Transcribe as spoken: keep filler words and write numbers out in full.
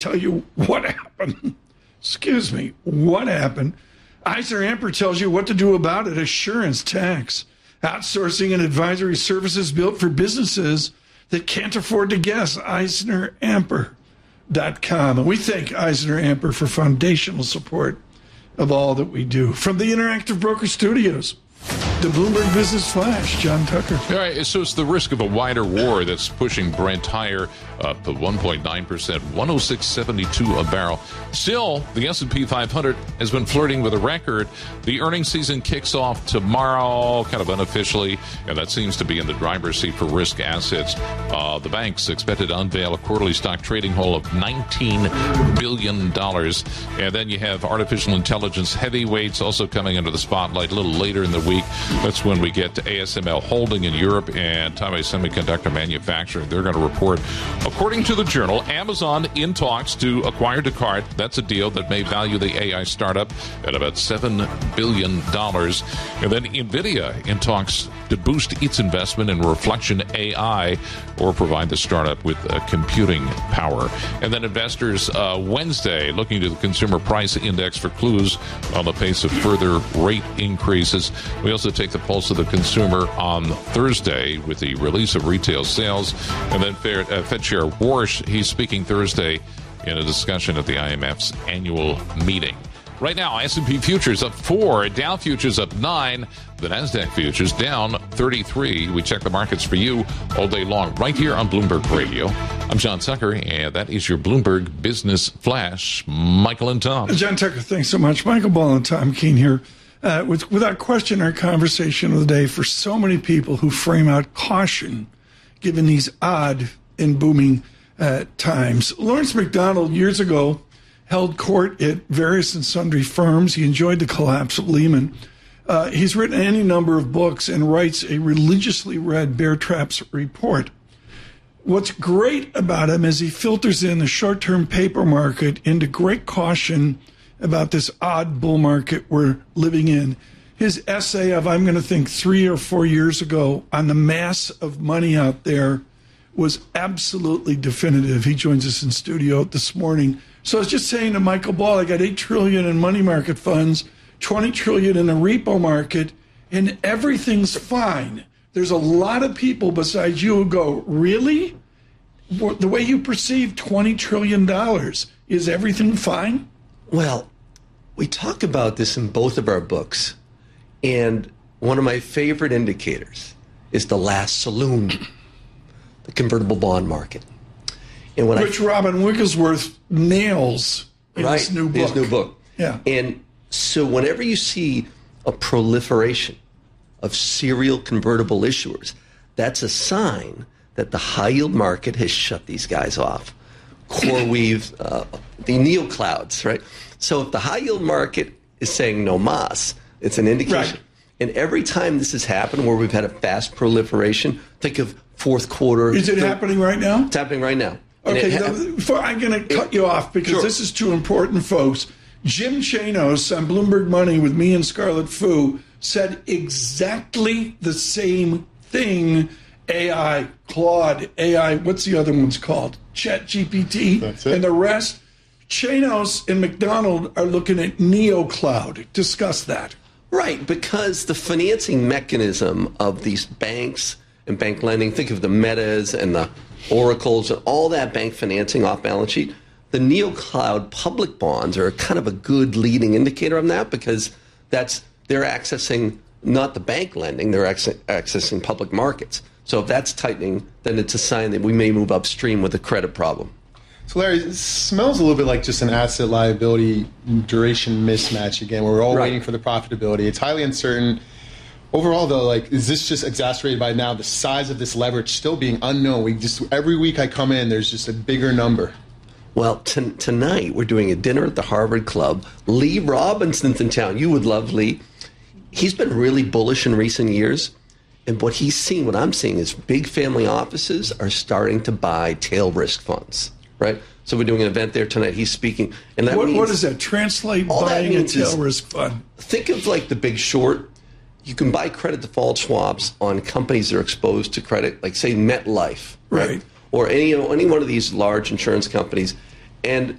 tell you what happened. Excuse me, what happened? Eisner Amper tells you what to do about it. Assurance, tax, outsourcing and advisory services built for businesses that can't afford to guess. Eisner Amper dot com. And we thank Eisner Amper for foundational support of all that we do. From the Interactive Broker Studios, the Bloomberg Business Flash, John Tucker. All right, so it's the risk of a wider war that's pushing Brent higher up to one point nine percent, one oh six seventy-two a barrel. Still, the S and P five hundred has been flirting with a record. The earnings season kicks off tomorrow, kind of unofficially, and that seems to be in the driver's seat for risk assets. Uh, the banks expected to unveil a quarterly stock trading haul of nineteen billion dollars. And then you have artificial intelligence heavyweights also coming under the spotlight a little later in the week. That's when we get to A S M L Holding in Europe and Taiwan Semiconductor Manufacturing. They're going to report. According to the Journal, Amazon in talks to acquire Descartes. That's a deal that may value the A I startup at about seven billion dollars. And then NVIDIA in talks to boost its investment in Reflection A I or provide the startup with uh, computing power. And then investors uh, Wednesday looking to the Consumer Price Index for clues on the pace of further rate increases. We also take the pulse of the consumer on Thursday with the release of retail sales. And then uh, Fed Chair Warsh, he's speaking Thursday in a discussion at the I M F's annual meeting. Right now, S and P futures up four, Dow futures up nine, the NASDAQ futures down thirty-three. We check the markets for you all day long right here on Bloomberg Radio. I'm John Tucker, and that is your Bloomberg Business Flash. Michael and Tom. John Tucker, thanks so much. Michael Ball and Tom Keene here. Uh, with, without question, our conversation of the day for so many people who frame out caution given these odd and booming uh, times. Lawrence McDonald, years ago, held court at various and sundry firms. He enjoyed the collapse of Lehman. Uh, he's written any number of books and writes a religiously read Bear Traps report. What's great about him is he filters in the short-term paper market into great caution about this odd bull market we're living in. His essay of, I'm going to think, three or four years ago on the mass of money out there was absolutely definitive. He joins us in studio this morning. So I was just saying to Michael Ball, I got eight trillion dollars in money market funds, twenty trillion dollars in a repo market, and everything's fine. There's a lot of people besides you who go, really? The way you perceive twenty trillion dollars, is everything fine? Well, we talk about this in both of our books, and one of my favorite indicators is the last saloon, the convertible bond market. And when Which I, Robin Wigglesworth nails in right, his new book. His new book. Yeah. And so whenever you see a proliferation of serial convertible issuers, that's a sign that the high-yield market has shut these guys off. CoreWeave, uh, the neoclouds, right? So if the high-yield market is saying no mas, it's an indication. Right. And every time this has happened where we've had a fast proliferation, think of fourth quarter. Is it third, happening right now? It's happening right now. Okay, ha- now, before, I'm going to cut you off because sure. this is too important, folks. Jim Chanos on Bloomberg Money with me and Scarlett Fu said exactly the same thing. A I, Claude, A I, what's the other one's called? Chat G P T. That's it. And the rest. Chanos and McDonald are looking at NeoCloud. Discuss that. Right, because the financing mechanism of these banks and bank lending, think of the Metas and the Oracles and all that bank financing off balance sheet. The NeoCloud public bonds are kind of a good leading indicator on that because that's they're accessing not the bank lending, they're ac- accessing public markets. So if that's tightening, then it's a sign that we may move upstream with a credit problem. So, Larry, it smells a little bit like just an asset liability duration mismatch again, where we're all Right. waiting for the profitability. It's highly uncertain. Overall, though, like, is this just exacerbated by now the size of this leverage still being unknown? We just every week I come in, there's just a bigger number. Well, t- tonight we're doing a dinner at the Harvard Club. Lee Robinson's in town. You would love Lee. He's been really bullish in recent years. And what he's seeing, what I'm seeing, is big family offices are starting to buy tail risk funds, right? So we're doing an event there tonight. He's speaking. And that What, means, what does that translate? all that Buying a means is- tail risk fund. think of like the Big Short. You can buy credit default swaps on companies that are exposed to credit, like say MetLife, right? Right. Or any any one of these large insurance companies. And